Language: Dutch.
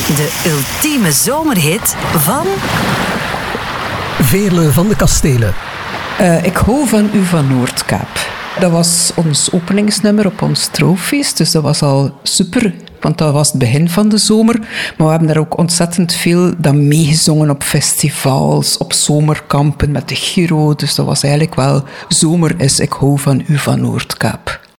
De ultieme zomerhit van... Veerle van de Kastelen. Ik hou van u van Noordkaap. Dat was ons openingsnummer op ons trouwfeest, dus dat was al super, want dat was het begin van de zomer. Maar we hebben daar ook ontzettend veel dan meegezongen op festivals, op zomerkampen met de Giro. Dus dat was eigenlijk wel zomer is Ik hou van u van Noordkaap.